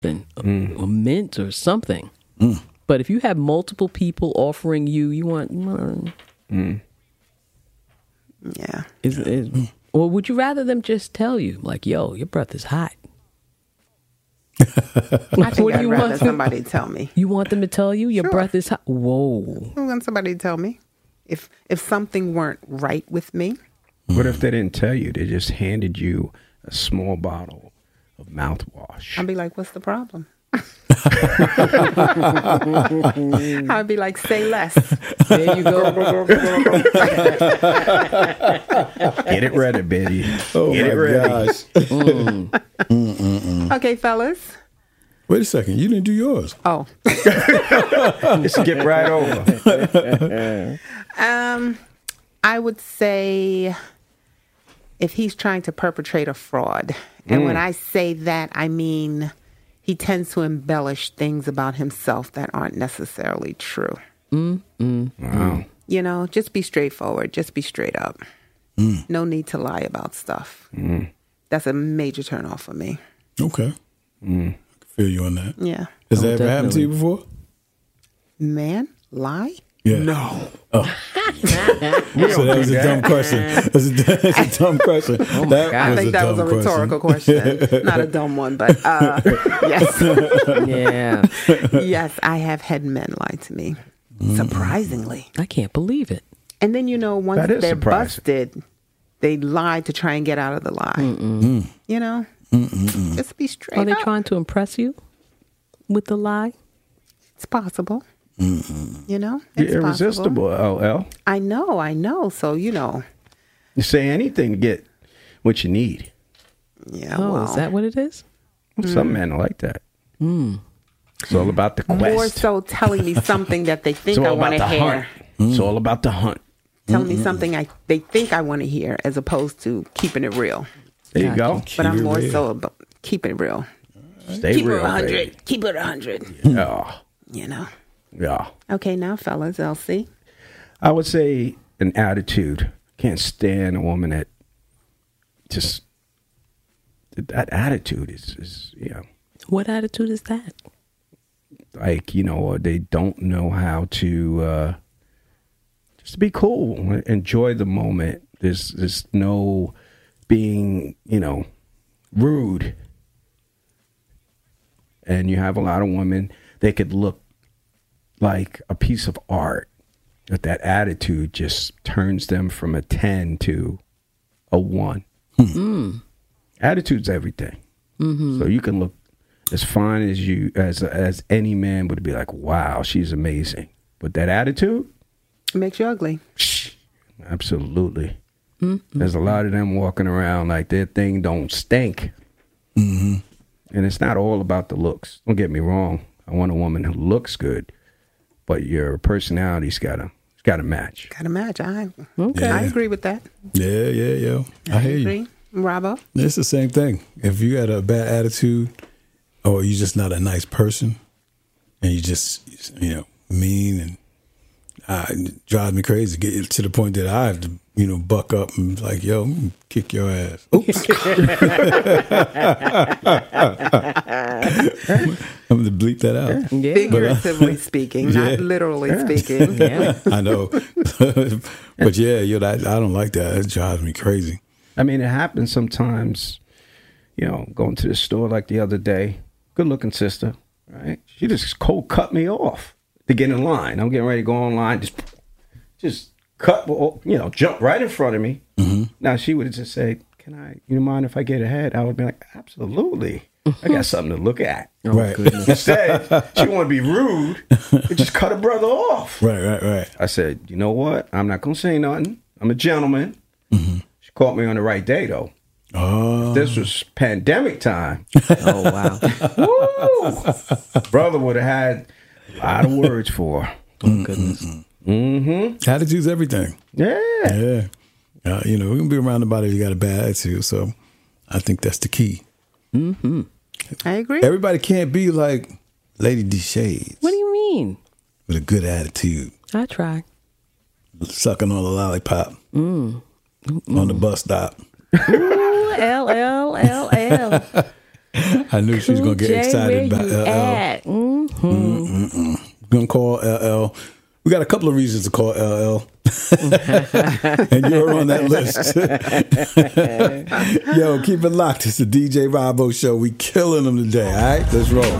or mint or something. But if you have multiple people offering you want. Yeah. Or would you rather them just tell you, like, yo, your breath is hot? I think I'd rather want somebody tell me. You want them to tell you your Sure. breath is hot? Whoa. I want somebody to tell me. If something weren't right with me. What if they didn't tell you? They just handed you a small bottle of mouthwash. I'd be like, what's the problem? I'd be like, say less. There you go. Get it ready, Betty. Oh Get my it ready. gosh. Okay, fellas. Wait a second. You didn't do yours. Oh. Just skip right over. I would say if he's trying to perpetrate a fraud. And when I say that, I mean he tends to embellish things about himself that aren't necessarily true. Wow. You know, just be straightforward. Just be straight up. No need to lie about stuff. That's a major turnoff for me. Okay. I can feel you on that. Yeah. Has that ever happened to you before? Man, lie? Yeah. No. So that was a dumb question. That's a dumb question. Oh my God. I think that was a rhetorical question. Not a dumb one, but yes. Yeah. Yes, I have had men lie to me. Surprisingly. I can't believe it. And then, you know, once That is they're surprising. busted, they lie to try and get out of the lie. You know? Just be straight Are they up. trying to impress you with the lie? It's possible. You know? You're It's irresistible, possible. LL. I know. So, you know. You say anything to get what you need. Yeah, Oh, well. is that what it is? Some men are like that. It's all about the quest. More so telling me something that they think It's I all want about to the hear. hunt. It's all about the hunt. Telling me something they think I want to hear as opposed to keeping it real. There you go. But I'm it more real. so about keeping it real. Stay Keep it real, 100. baby. Keep it 100. Yeah. You know. Yeah. Okay, now, fellas, Elsie. I would say an attitude. Can't stand a woman that just that attitude is What attitude is that? like, or they don't know how to just be cool, enjoy the moment. There's no being, rude. And you have a lot of women, they could look like a piece of art, but that attitude just turns them from a 10 to a 1. Attitude's everything. So you can look as fine as as any man would be like, wow, she's amazing. But that attitude, It makes you ugly. absolutely. There's a lot of them walking around like their thing don't stink. And it's not all about the looks. Don't get me wrong. I want a woman who looks good, but your personality's gotta match. Got to match. I Okay. agree with that. Yeah. I hear you. agree. Robbo? It's the same thing. If you got a bad attitude or you're just not a nice person and you just, mean and it drives me crazy. Get to the point that I have to, buck up and be like, yo, I'm gonna kick your ass. Oops. I'm going to bleep that out. Yeah. Figuratively speaking, Yeah. not literally speaking. Yeah. I know. But yeah, I don't like that. It drives me crazy. I mean, it happens sometimes, going to the store like the other day, good looking sister, right? She just cold cut me off to get in line. I'm getting ready to go online, just cut, jump right in front of me. Now she would have just said, you mind if I get ahead? I would be like, absolutely. I got something to look at. Right. Instead, she want to be rude and just cut a brother off. Right. I said, you know what? I'm not going to say nothing. I'm a gentleman. She caught me on the right day, though. Oh. This was pandemic time. Oh, wow. Woo! Brother would have had a lot of words for her. Oh, goodness. Attitude's everything. Yeah. Yeah. We're going to be around about it if you got a bad attitude. So I think that's the key. I agree. Everybody can't be like Lady D Shades What do you mean? with a good attitude, I try. sucking on a lollipop on the bus stop. Ooh, L. I knew she was going to get excited about LL. Going to call LL. We got a couple of reasons to call LL. And you're on that list. Yo, keep it locked. It's the DJ Rabo Show. We killing them today, all right? Let's roll.